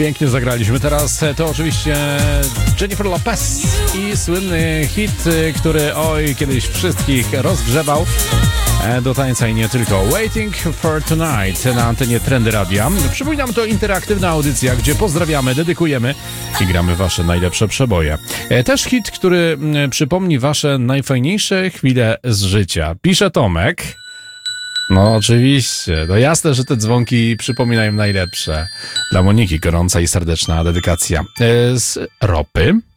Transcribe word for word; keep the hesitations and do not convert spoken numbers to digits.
Pięknie zagraliśmy. Teraz to oczywiście Jennifer Lopez i słynny hit, który oj, kiedyś wszystkich rozgrzewał do tańca i nie tylko. Waiting for Tonight na antenie Trendy Radia. Przypominam, to interaktywna audycja, gdzie pozdrawiamy, dedykujemy i gramy wasze najlepsze przeboje. Też hit, który przypomni wasze najfajniejsze chwile z życia. Pisze Tomek. No oczywiście, no jasne, że te dzwonki przypominają najlepsze. Dla Moniki gorąca i serdeczna dedykacja z Ropy.